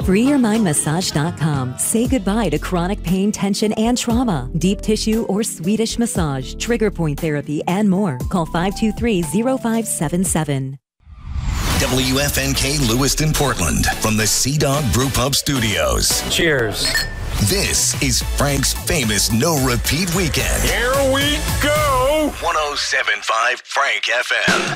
FreeYourMindMassage.com. Say goodbye to chronic pain, tension, and trauma. Deep tissue or Swedish massage, trigger point therapy, and more. Call 523-0577. WFNK Lewiston, Portland, from the Sea Dog Brew Pub Studios. Cheers. This is Frank's famous no-repeat weekend. Here we go! 107.5 Frank FM.